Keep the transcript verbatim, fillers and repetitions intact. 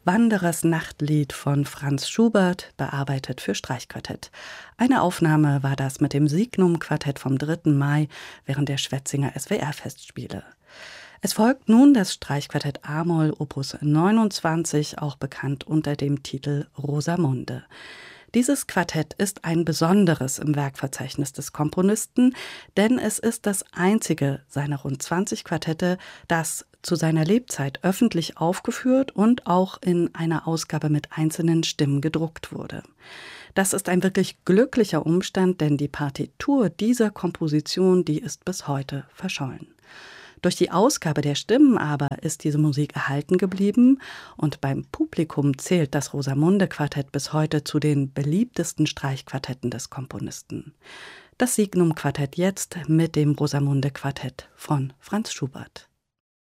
Wanderers Nachtlied von Franz Schubert, bearbeitet für Streichquartett. Eine Aufnahme war das mit dem Signum-Quartett vom dritten Mai während der Schwetzinger S W R-Festspiele. Es folgt nun das Streichquartett a-Moll Opus neunundzwanzig, auch bekannt unter dem Titel Rosamunde. Dieses Quartett ist ein besonderes im Werkverzeichnis des Komponisten, denn es ist das einzige seiner rund zwanzig Quartette, das zu seiner Lebzeit öffentlich aufgeführt und auch in einer Ausgabe mit einzelnen Stimmen gedruckt wurde. Das ist ein wirklich glücklicher Umstand, denn die Partitur dieser Komposition, die ist bis heute verschollen. Durch die Ausgabe der Stimmen aber ist diese Musik erhalten geblieben und beim Publikum zählt das Rosamunde-Quartett bis heute zu den beliebtesten Streichquartetten des Komponisten. Das Signum-Quartett jetzt mit dem Rosamunde-Quartett von Franz Schubert.